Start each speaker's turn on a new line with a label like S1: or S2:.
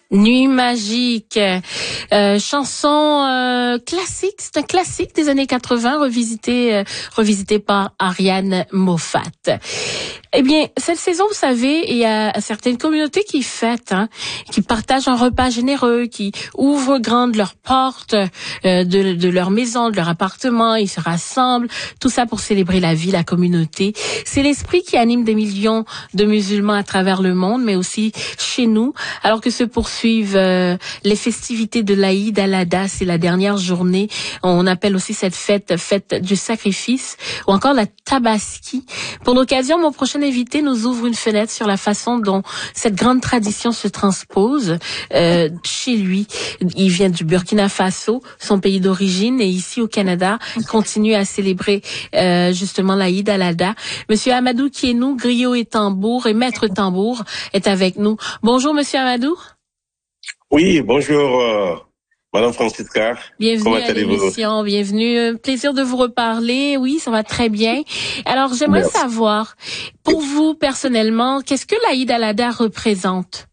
S1: Nuit magique, chanson classique, c'est un classique des années 80 revisité par Ariane Moffat. Eh bien, cette saison, vous savez, il y a certaines communautés qui fêtent, qui partagent un repas généreux, qui ouvrent grandes leurs portes de leur maison, de leur appartement, ils se rassemblent, tout ça pour célébrer la vie, la communauté. C'est l'esprit qui anime des millions de musulmans à travers le monde, mais aussi chez nous, alors que se poursuivent les festivités de l'Aïd al-Adha, c'est la dernière journée. On appelle aussi cette fête du sacrifice, ou encore la Tabaski. Pour l'occasion, mon prochain invité nous ouvre une fenêtre sur la façon dont cette grande tradition se transpose chez lui. Il vient du Burkina Faso, son pays d'origine, et ici au Canada, il continue à célébrer justement l'Aïd al-Adha. Monsieur Amadou Kienou, griot et tambour et maître tambour, est avec nous. Bonjour, Monsieur Amadou.
S2: Oui, bonjour, Madame Francisca.
S1: Bienvenue à l'émission, bienvenue. Plaisir de vous reparler. Oui, ça va très bien. Alors, j'aimerais savoir, pour vous personnellement, qu'est-ce que l'Aïd al-Adha représente?